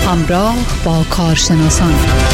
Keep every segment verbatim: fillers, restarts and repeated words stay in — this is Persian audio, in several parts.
همراه با کارشناسان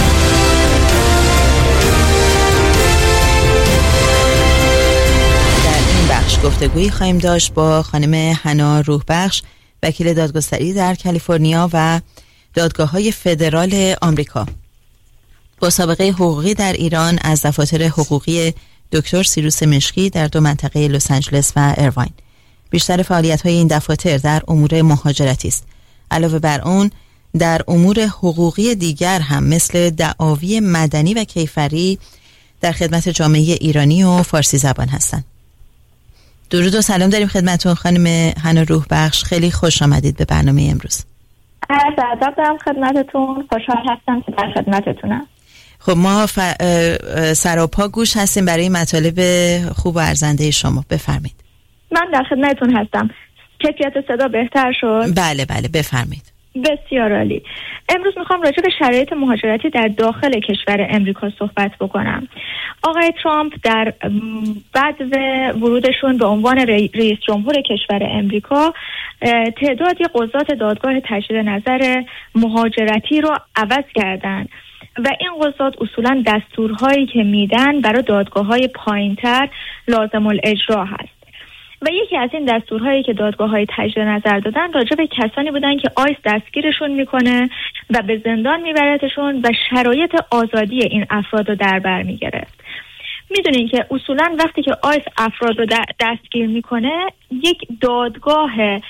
در این بخش گفتگویی خواهیم داشت با خانم حنا روحبخش، وکیل دادگستری در کالیفرنیا و دادگاه‌های فدرال آمریکا، با سابقه حقوقی در ایران از دفاتر حقوقی دکتر سیروس مشکی در دو منطقه لس آنجلس و ایرواین. بیشتر فعالیت‌های این دفاتر در امور مهاجرتی است. علاوه بر اون در امور حقوقی دیگر هم مثل دعاوی مدنی و کیفری در خدمت جامعه ایرانی و فارسی زبان هستند. درود و سلام داریم خدمتتون خانم حنا روحبخش، خیلی خوش آمدید به برنامه امروز. عرض ادب دارم خدمتتون، خوشحال هستم که در خدمتتونم. خب ما ف... سراپا گوش هستیم برای مطالب خوب و ارزنده شما، بفرمایید. من در خدمتتون هستم. کیفیت صدا بهتر شد؟ بله بله بفرمایید. بسیار عالی. امروز میخوام راجع به شرایط مهاجرتی در داخل کشور امریکا صحبت بکنم. آقای ترامپ در بعد ورودشون به عنوان رئیس جمهور کشور امریکا تعدادی قضات دادگاه تجدید نظر مهاجرتی رو عوض کردن و این قضات اصولاً دستورهایی که میدن برای دادگاه‌های پایین‌تر لازم الاجرا هست. و یکی از این دستورهایی که دادگاه‌های تجدید نظر دادن راجع به کسانی بودن که آیس دستگیرشون میکنه و به زندان میبرتشون و شرایط آزادی این افراد رو در بر میگرفت. میدونین که اصولاً وقتی که آیس افراد رو دستگیر میکنه، یک دادگاه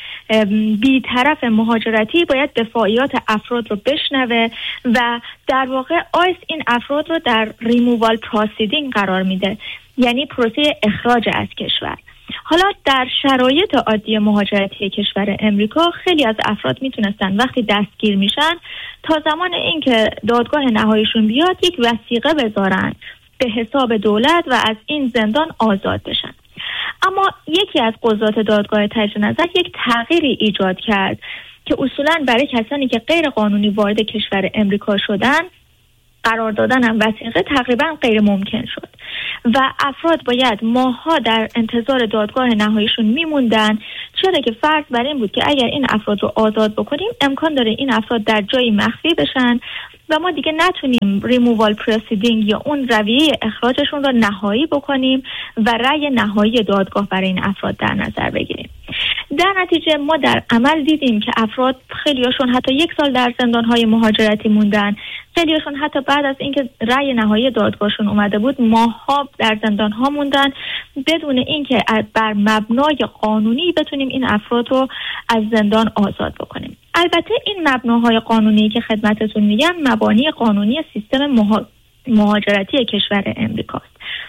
بی‌طرف مهاجرتی باید دفاعیات افراد رو بشنوه و در واقع آیس این افراد رو در ریمووال پروسیدینگ قرار میده، یعنی پروسه اخراج از کشور. حالا در شرایط عادی مهاجرتی کشور امریکا خیلی از افراد میتونستن وقتی دستگیر میشن تا زمان اینکه دادگاه نهاییشون بیاد یک وثیقه بذارن به حساب دولت و از این زندان آزاد بشن. اما یکی از قضات دادگاه تجدید نظر یک تغییری ایجاد کرد که اصولاً برای کسانی که غیر قانونی وارد کشور امریکا شدن قرار دادن هم وثیقه تقریبا غیر ممکن شد و افراد باید ماه‌ها در انتظار دادگاه نهاییشون میموندن، چرا که فرض بر این بود که اگر این افراد رو آزاد بکنیم امکان داره این افراد در جایی مخفی بشن و ما دیگه نتونیم ریمووال پروسیدینگ یا اون رویه اخراجشون رو نهایی بکنیم و رأی نهایی دادگاه برای این افراد در نظر بگیریم. در نتیجه ما در عمل دیدیم که افراد خیلیاشون حتی یک سال در زندان‌های مهاجرتی موندن، خیلیاشون حتی بعد از اینکه رأی نهایی دادگاهشون اومده بود ماه‌ها در زندان‌ها موندن بدون اینکه بر مبنای قانونی بتونیم این افراد رو از زندان آزاد بکنیم. البته این مبناهای قانونی که خدمتتون میگم مبانی قانونی سیستم مها... مهاجرتی کشور امریکاست،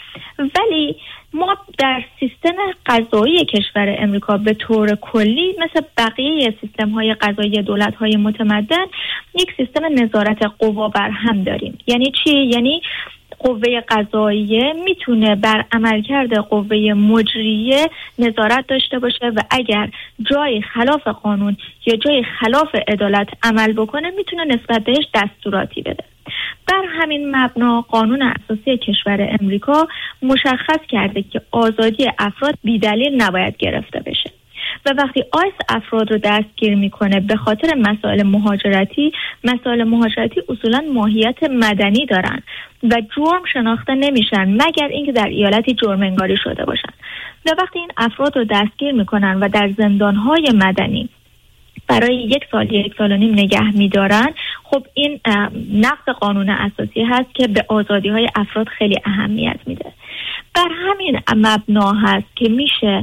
ولی ما در سیستم قضایی کشور امریکا به طور کلی مثل بقیه سیستم‌های قضایی دولت‌های متمدن یک سیستم نظارت قوا بر هم داریم. یعنی چی؟ یعنی قوه قضاییه میتونه بر عملکرد قوه مجریه نظارت داشته باشه و اگر جای خلاف قانون یا جای خلاف عدالت عمل بکنه میتونه نسبت بهش دستوراتی بده. بر همین مبنا قانون اساسی کشور امریکا مشخص کرده که آزادی افراد بی‌دلیل نباید گرفته بشه و وقتی آیس افراد رو دستگیر میکنه به خاطر مسائل مهاجرتی، مسائل مهاجرتی اصولا ماهیت مدنی دارن و جرم شناخته نمیشن مگر اینکه در ایالتی جرم انگاری شده باشن و وقتی این افراد رو دستگیر میکنن و در زندانهای مدنی برای یک سال یک سال و نیم نگه میدارن، خب این نقض قانون اساسی هست که به آزادی های افراد خیلی اهمیت میده. بر همین مبنا هست که میشه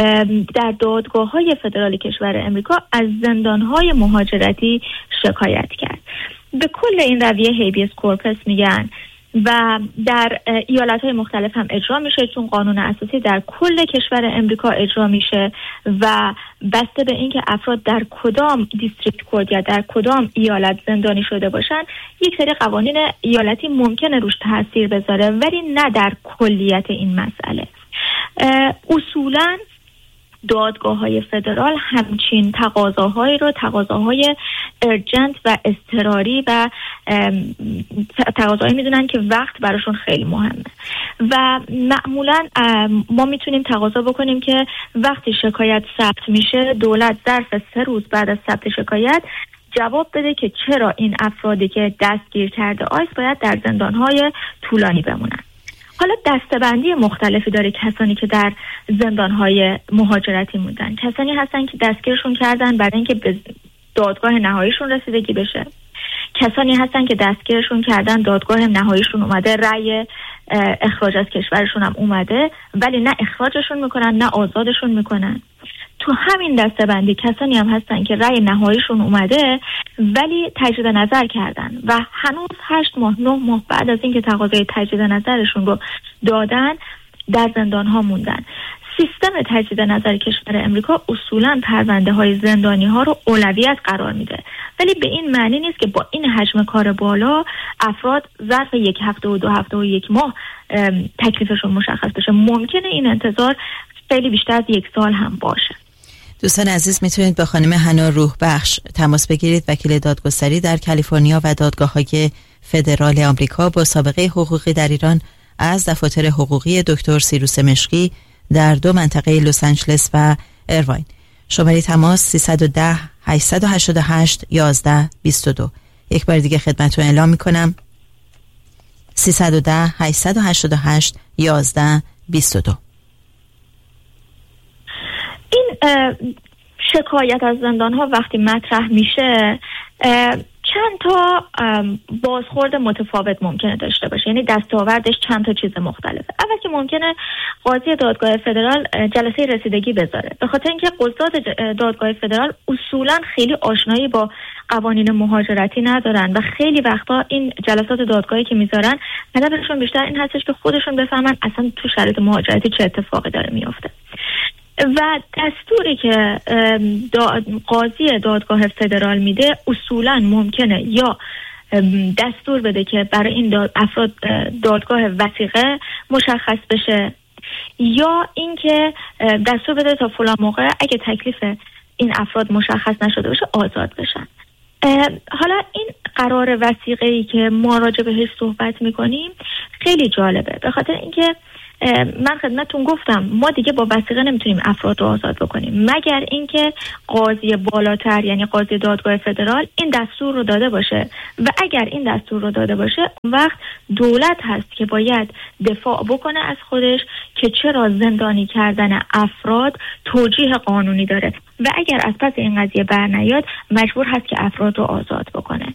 در دادگاه های فدرال کشور امریکا از زندان های مهاجرتی شکایت کرد. به کل این رویه هیبیس کورپس میگن و در ایالت های مختلف هم اجرا میشه چون قانون اساسی در کل کشور امریکا اجرا میشه و بسته به اینکه افراد در کدام دیستریکت کورت یا در کدام ایالت زندانی شده باشن یک سری قوانین ایالتی ممکنه روش تاثیر بذاره ولی نه در کلیت این مسئله. اصولاً دادگاه‌های فدرال همچین تقاضاهایی رو تقاضاهای ارجنت و اضطراری و تقاضاهایی میدونن که وقت براشون خیلی مهمه و معمولا ما میتونیم تقاضا بکنیم که وقتی شکایت ثبت میشه دولت ظرف سه روز بعد از ثبت شکایت جواب بده که چرا این افرادی که دستگیر کرده آیس باید در زندانهای طولانی بمونن. حالا دسته‌بندی مختلفی داره کسانی که در زندانهای مهاجرتی موندن. کسانی هستن که دستگیرشون کردن برای اینکه به دادگاه نهاییشون رسیدگی بشه. کسانی هستن که دستگیرشون کردن دادگاه نهاییشون اومده، رأی اخراج از کشورشون هم اومده، ولی نه اخراجشون میکنن نه آزادشون میکنن. تو همین دسته‌بندی کسانی هم هستن که رأی نهاییشون اومده ولی تجدید نظر کردن و هنوز هشت ماه نه ماه بعد از اینکه تقاضای تجدید نظرشون رو دادن در زندان ها موندن. سیستم تجدید نظر کشور امریکا اصولاً پرونده های زندانی ها رو اولویت قرار میده، ولی به این معنی نیست که با این حجم کار بالا افراد ظرف یک هفته و دو هفته و یک ماه تکلیفشون مشخص بشه. ممکنه این انتظار خیلی بیشتر از یک سال هم باشه. دوستان عزیز، میتونید با خانم حنا روح بخش تماس بگیرید، وکیل دادگستری در کالیفرنیا و دادگاه‌های فدرال آمریکا با سابقه حقوقی در ایران از دفاتر حقوقی دکتر سیروس مشکی در دو منطقه لس آنجلس و ایرواین. شماره تماس سیصد و ده هشتصد و هشتاد و هشت یازده بیست و دو. یک بار دیگه خدمتتون اعلام میکنم سیصد و ده هشتصد و هشتاد و هشت یازده بیست و دو. این شکایت از زندان ها وقتی مطرح میشه چند تا بازخورد متفاوت ممکنه داشته باشه، یعنی دستاوردش چند تا چیز مختلفه. اول که ممکنه قاضی دادگاه فدرال جلسه رسیدگی بذاره، به خاطر اینکه قضات دادگاه فدرال اصولا خیلی آشنایی با قوانین مهاجرتی ندارن و خیلی وقتا این جلسات دادگاهی که میذارن هدفشون بیشتر این هستش که خودشون بفهمن اصلا تو شرایط مهاجرتی چه اتفاقی داره میفته. و دستوری که قاضی دادگاه فدرال میده اصولا ممکنه یا دستور بده که برای این افراد دادگاه وثیقه مشخص بشه یا اینکه دستور بده تا فلان موقع اگه تکلیف این افراد مشخص نشده باشه آزاد بشن. حالا این قرار وثیقه‌ای که ما راجع بهش صحبت میکنیم خیلی جالبه، به خاطر اینکه من خدمتتون گفتم ما دیگه با وثیقه نمیتونیم افراد رو آزاد بکنیم مگر اینکه قاضی بالاتر یعنی قاضی دادگاه فدرال این دستور رو داده باشه و اگر این دستور رو داده باشه اون وقت دولت هست که باید دفاع بکنه از خودش که چرا زندانی کردن افراد توجیه قانونی داره و اگر از پس این قضیه برنیاد مجبور هست که افراد رو آزاد بکنه.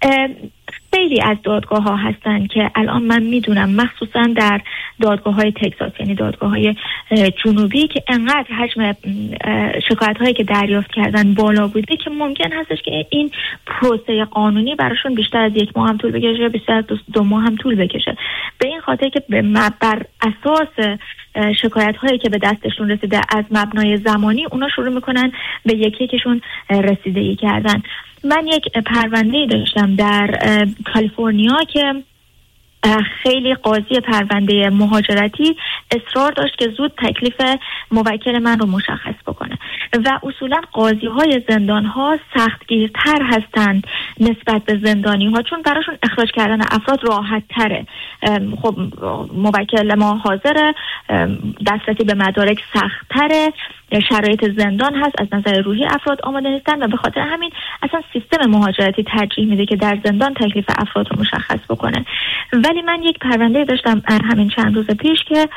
خیلی از دادگاه ها هستن که الان من میدونم مخصوصا در دادگاه های تگزاس یعنی دادگاه های جنوبی که انقدر حجم شکایت هایی که دریافت کردن بالا بوده که ممکن هستش که این پروسه قانونی براشون بیشتر از یک ماه هم طول بکشه، بیشتر از دو, دو ماه هم طول بکشه، به این خاطر که بر اساس شکایت هایی که به دستشون رسیده از مبنای زمانی اونا شروع میکنن به یکی یکیشون رسیدگی کردن. من یک پرونده داشتم در کالیفرنیا که خیلی قاضی پرونده مهاجرتی اصرار داشت که زود تکلیف موکل من رو مشخص بکنه و اصولا قاضی های زندان ها سختگیرتر هستند نسبت به زندانی ها چون براشون اخراج کردن افراد راحت تره. خب موکل ما حاضره، دسترسی به مدارک سخت تره، شرایط زندان هست، از نظر روحی افراد آماده نیستن و به خاطر همین اصلا سیستم مهاجرتی ترجیح میده که در زندان تکلیف افراد رو مشخص بکنه. ولی من یک پرونده داشتم همین چند روز پیش که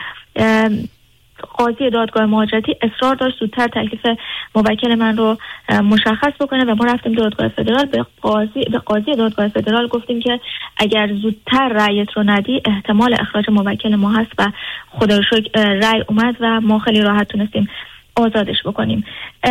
قاضی دادگاه مهاجرتی اصرار داشت زودتر تکلیف موکل من رو مشخص بکنه و ما رفتیم دادگاه فدرال، به قاضی به قاضی دادگاه فدرال گفتیم که اگر زودتر رأیت رو ندی احتمال اخراج موکل ما هست و خدا رو شکر رأی اومد و ما خیلی راحت تونستیم آزادش بکنیم.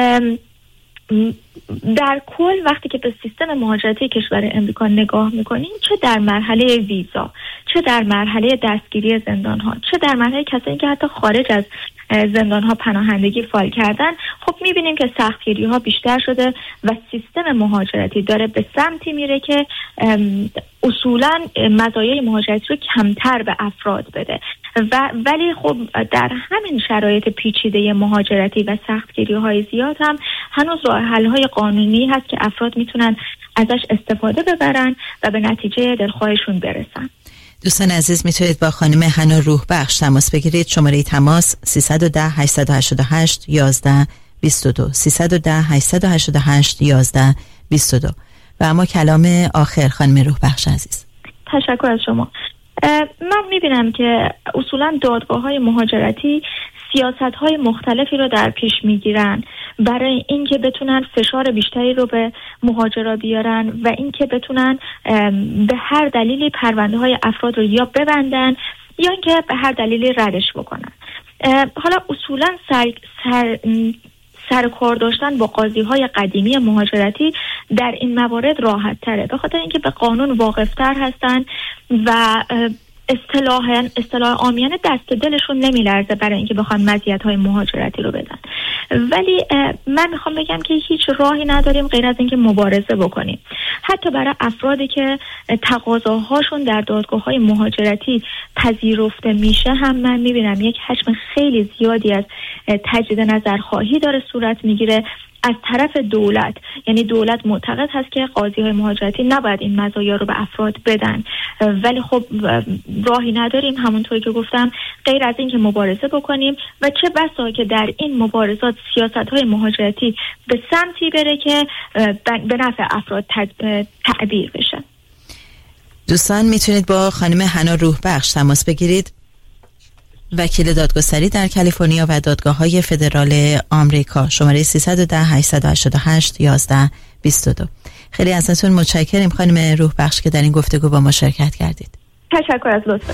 در کل وقتی که به سیستم مهاجرتی کشور امریکا نگاه میکنیم، چه در مرحله ویزا، چه در مرحله دستگیری زندان ها، چه در مرحله کسانی که حتی خارج از زندان ها پناهندگی فایل کردن، خب میبینیم که سختگیری ها بیشتر شده و سیستم مهاجرتی داره به سمتی میره که اصولا مزایای مهاجرتی رو کمتر به افراد بده و ولی خب در همین شرایط پیچیده مهاجرتی و سختگیری های زیاد هم هنوز راه حل های قانونی هست که افراد میتونن ازش استفاده ببرن و به نتیجه دلخواهشون برسن. دوستان عزیز میتونید با خانم حنا روح بخش تماس بگیرید. شماره تماس سیصد و ده هشتصد و هشتاد و هشت یازده بیست و دو سیصد و ده هشتصد و هشتاد و هشت یازده بیست و دو. و اما کلام آخر خانم روحبخش عزیز. تشکر از شما. من میبینم که اصولا دادگاه‌های مهاجرتی سیاست‌های مختلفی رو در پیش میگیرن برای اینکه بتونن فشار بیشتری رو به مهاجرا بیارن و اینکه بتونن به هر دلیلی پرونده‌های افراد رو یا ببندن یا اینکه به هر دلیلی ردش بکنن. حالا اصولا سر, سر سر کار داشتن با قاضی‌های قدیمی مهاجرتی در این موارد راحت تره، به خاطر اینکه به قانون واقف‌تر هستن و اصطلاحاً اصطلاح عامیانه دست دلشون نمیلرزه برای اینکه بخوان مزیت‌های مهاجرتی رو بدن. ولی من میخوام بگم که هیچ راهی نداریم غیر از اینکه مبارزه بکنیم. حتی برای افرادی که تقاضاهاشون در دادگاه‌های مهاجرتی پذیرفته میشه هم من میبینم یک حجم خیلی زیادی از تجدید نظرخواهی داره صورت میگیره از طرف دولت. یعنی دولت معتقد هست که قاضی‌های مهاجرتی نباید این مزایا رو به افراد بدن، ولی خب راهی نداریم همونطوری که گفتم غیر از این که مبارزه بکنیم و چه بسا که در این مبارزات سیاست‌های مهاجرتی به سمتی بره که به نفع افراد تعبیر بشه. دوستان میتونید با خانم حنا روحبخش تماس بگیرید، وکیل دادگستری در کالیفرنیا و دادگاه‌های فدرال آمریکا. شماره سیصد و ده هشتصد و هشتاد و هشت یازده بیست و دو. خیلی ازتون متشکریم خانم روحبخش که در این گفتگو با ما شرکت کردید. تشکر از لطفتون.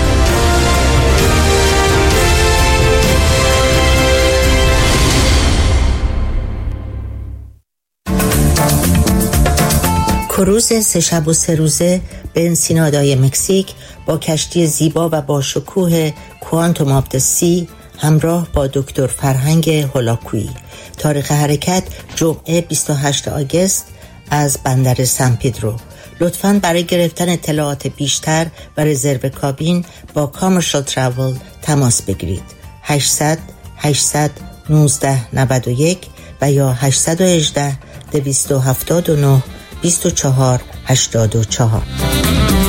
کروز سه شب و سه روزه به انسینادای مکزیک با کشتی زیبا و با شکوه کوانتوم آف د سی همراه با دکتر فرهنگ هولاکویی. تاریخ حرکت جمعه بیست و هشتم آگوست از بندر سن پدرو. لطفاً برای گرفتن اطلاعات بیشتر و رزرو کابین با کامرشال تراول تماس بگیرید. هشتصد هشتصد نوزده نود و یک و یا هشتصد و هجده دویست و هفتاد و نه بیست و چهار هشتاد و چهار.